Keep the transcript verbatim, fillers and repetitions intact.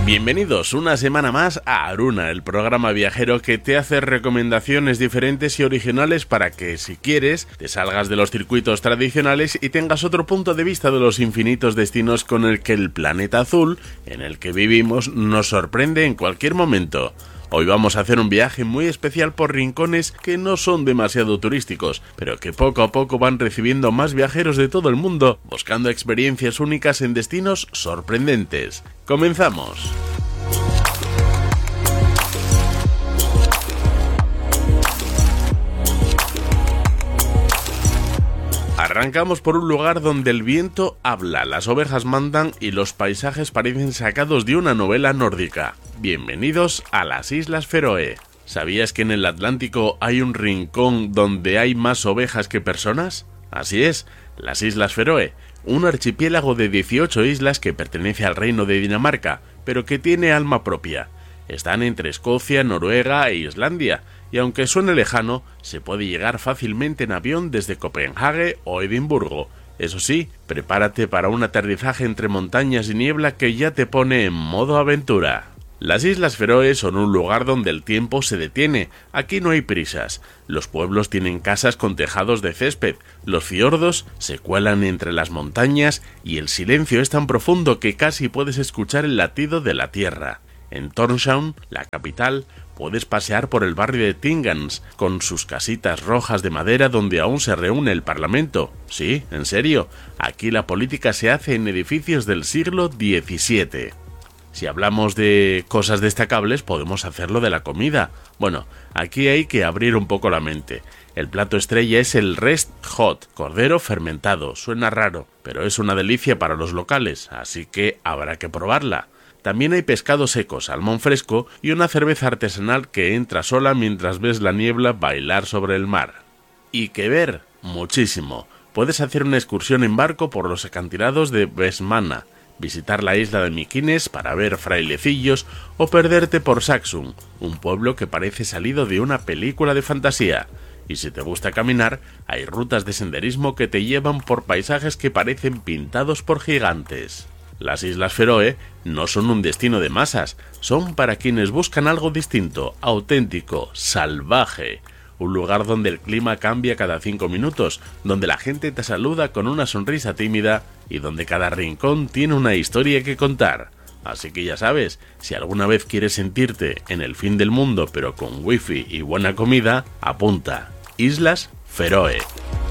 Bienvenidos una semana más a Aruna, el programa viajero que te hace recomendaciones diferentes y originales para que, si quieres, te salgas de los circuitos tradicionales y tengas otro punto de vista de los infinitos destinos con el que el planeta azul, en el que vivimos, nos sorprende en cualquier momento. Hoy vamos a hacer un viaje muy especial por rincones que no son demasiado turísticos, pero que poco a poco van recibiendo más viajeros de todo el mundo, buscando experiencias únicas en destinos sorprendentes. ¡Comenzamos! Arrancamos por un lugar donde el viento habla, las ovejas mandan y los paisajes parecen sacados de una novela nórdica. Bienvenidos a las Islas Feroe. ¿Sabías que en el Atlántico hay un rincón donde hay más ovejas que personas? Así es, las Islas Feroe, un archipiélago de dieciocho islas que pertenece al Reino de Dinamarca, pero que tiene alma propia. Están entre Escocia, Noruega e Islandia, y aunque suene lejano, se puede llegar fácilmente en avión desde Copenhague o Edimburgo. Eso sí, prepárate para un aterrizaje entre montañas y niebla que ya te pone en modo aventura. Las Islas Feroe son un lugar donde el tiempo se detiene. Aquí no hay prisas. Los pueblos tienen casas con tejados de césped, los fiordos se cuelan entre las montañas y el silencio es tan profundo que casi puedes escuchar el latido de la tierra. En Tórshavn, la capital, puedes pasear por el barrio de Tingans, con sus casitas rojas de madera donde aún se reúne el Parlamento. Sí, en serio, aquí la política se hace en edificios del siglo diecisiete. Si hablamos de cosas destacables, podemos hacerlo de la comida. Bueno, aquí hay que abrir un poco la mente. El plato estrella es el Rest Hot, cordero fermentado. Suena raro, pero es una delicia para los locales, así que habrá que probarla. También hay pescado seco, salmón fresco y una cerveza artesanal que entra sola mientras ves la niebla bailar sobre el mar. ¿Y qué ver? Muchísimo. Puedes hacer una excursión en barco por los acantilados de Vestmanna, visitar la isla de Mykines para ver frailecillos o perderte por Saxum, un pueblo que parece salido de una película de fantasía. Y si te gusta caminar, hay rutas de senderismo que te llevan por paisajes que parecen pintados por gigantes. Las Islas Feroe no son un destino de masas, son para quienes buscan algo distinto, auténtico, salvaje. Un lugar donde el clima cambia cada cinco minutos, donde la gente te saluda con una sonrisa tímida y donde cada rincón tiene una historia que contar. Así que ya sabes, si alguna vez quieres sentirte en el fin del mundo pero con wifi y buena comida, apunta, Islas Feroe.